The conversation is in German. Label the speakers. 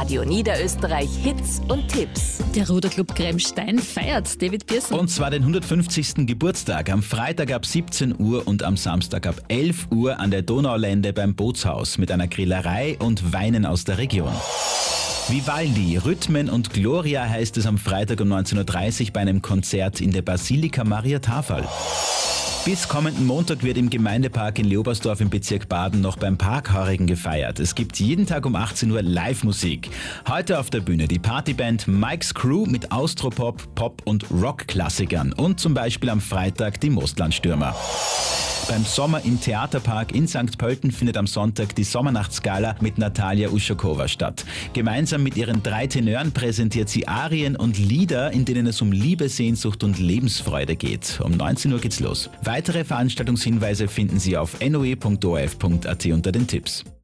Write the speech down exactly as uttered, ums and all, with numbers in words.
Speaker 1: Radio Niederösterreich Hits und Tipps.
Speaker 2: Der Ruderclub Kremstein feiert David Pearson.
Speaker 3: Und zwar den hundertfünfzigsten Geburtstag. Am Freitag ab siebzehn Uhr und am Samstag ab elf Uhr an der Donaulände beim Bootshaus mit einer Grillerei und Weinen aus der Region. Vivaldi, Rhythmen und Gloria heißt es am Freitag um neunzehn Uhr dreißig bei einem Konzert in der Basilika Maria Tafel. Bis kommenden Montag wird im Gemeindepark in Leobersdorf im Bezirk Baden noch beim Parkhaurigen gefeiert. Es gibt jeden Tag um achtzehn Uhr Live-Musik. Heute auf der Bühne die Partyband Mike's Crew mit Austropop, Pop und Rock-Klassikern und zum Beispiel am Freitag die Mostlandstürmer. Beim Sommer im Theaterpark in Sankt Pölten findet am Sonntag die Sommernachtsgala mit Natalia Uschakowa statt. Gemeinsam mit ihren drei Tenören präsentiert sie Arien und Lieder, in denen es um Liebe, Sehnsucht und Lebensfreude geht. Um neunzehn Uhr geht's los. Weitere Veranstaltungshinweise finden Sie auf n o e punkt o r f punkt a t unter den Tipps.